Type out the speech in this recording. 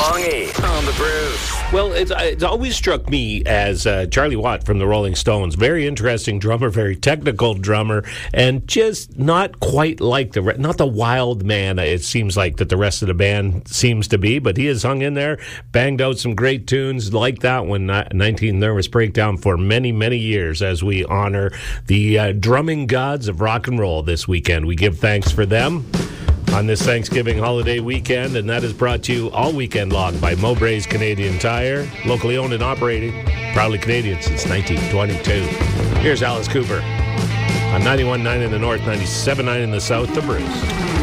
Longy on the Bruce. Well, it's always struck me as Charlie Watt from the Rolling Stones. Very interesting drummer, very technical drummer, and just not quite like not the wild man it seems like that the rest of the band seems to be, but he has hung in there, banged out some great tunes like that one, 19 Nervous Breakdown, for many, many years as we honor the drumming gods of rock and roll this weekend. We give thanks for them on this Thanksgiving holiday weekend, and that is brought to you all weekend long by Mowbray's Canadian Tire, locally owned and operating, proudly Canadian since 1922. Here's Alice Cooper on 91.9 in the north, 97.9 in the south, The Bruce.